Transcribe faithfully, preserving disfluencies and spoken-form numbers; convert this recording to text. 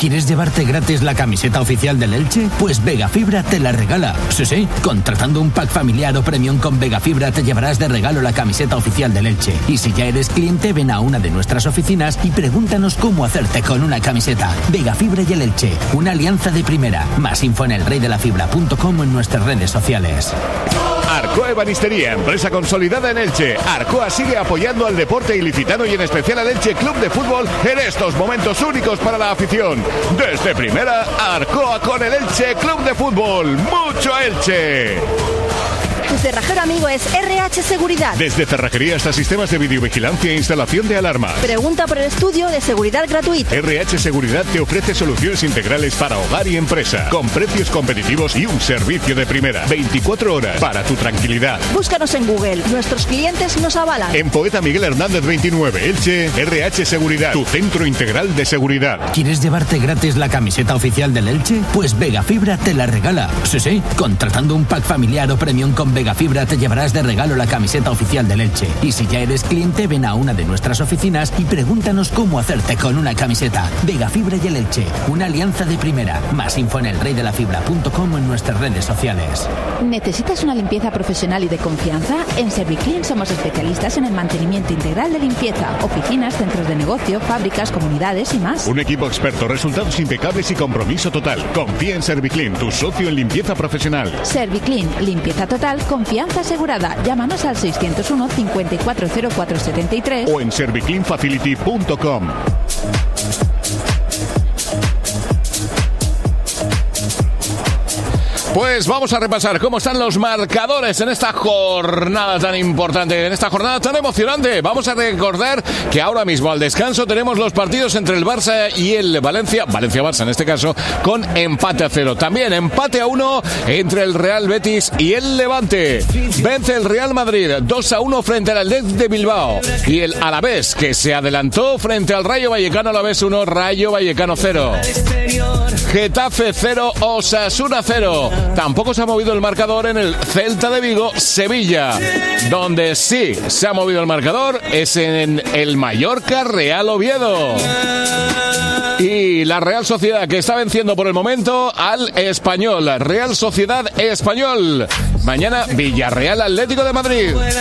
¿Quieres llevarte gratis la camiseta oficial del Elche? Pues Vegafibra te la regala. Sí, sí, contratando un pack familiar o premium con Vegafibra te llevarás de regalo la camiseta oficial del Elche. Y si ya eres cliente, ven a una de nuestras oficinas y pregúntanos cómo hacerte con una camiseta. Vegafibra y el Elche, una alianza de primera. Más info en el rey de la fibra punto com o en nuestras redes sociales. Arcoa Ebanistería, empresa consolidada en Elche. Arcoa sigue apoyando al deporte ilicitano y en especial al Elche Club de Fútbol en estos momentos únicos para la afición. Desde primera, Arcoa con el Elche Club de Fútbol. ¡Mucho Elche! Tu cerrajero amigo es R H Seguridad. Desde cerrajería hasta sistemas de videovigilancia e instalación de alarmas. Pregunta por el estudio de seguridad gratuito. R H Seguridad te ofrece soluciones integrales para hogar y empresa, con precios competitivos y un servicio de primera. veinticuatro horas para tu tranquilidad. Búscanos en Google. Nuestros clientes nos avalan. En Poeta Miguel Hernández veintinueve, Elche, R H Seguridad, tu centro integral de seguridad. ¿Quieres llevarte gratis la camiseta oficial del Elche? Pues Vegafibra te la regala. Sí, sí, contratando un pack familiar o premium con Vegafibra te llevarás de regalo la camiseta oficial del Elche. Y si ya eres cliente, ven a una de nuestras oficinas y pregúntanos cómo hacerte con una camiseta. Vegafibra y el Elche, una alianza de primera. Más info en el rey de la fibra punto com o en nuestras redes sociales. ¿Necesitas una limpieza profesional y de confianza? En Serviclean somos especialistas en el mantenimiento integral de limpieza, oficinas, centros de negocio, fábricas, comunidades y más. Un equipo experto, resultados impecables y compromiso total. Confía en Serviclean, tu socio en limpieza profesional. Serviclean, limpieza total, confianza asegurada. Llámanos al seiscientos uno, cincuenta y cuatro cero cuatro setenta y tres o en serviclean facility punto com. Pues vamos a repasar cómo están los marcadores en esta jornada tan importante, en esta jornada tan emocionante. Vamos a recordar que ahora mismo al descanso tenemos los partidos entre el Barça y el Valencia, Valencia-Barça en este caso, con empate a cero. También empate a uno entre el Real Betis y el Levante. Vence el Real Madrid dos a uno frente al Athletic de Bilbao. Y el Alavés, que se adelantó frente al Rayo Vallecano, Alavés uno, Rayo Vallecano cero. Getafe cero, Osasuna cero. Tampoco se ha movido el marcador en el Celta de Vigo, Sevilla. Donde sí se ha movido el marcador es en el Mallorca Real Oviedo. Y la Real Sociedad, que está venciendo por el momento al Español. Real Sociedad Español. Mañana Villarreal Atlético de Madrid.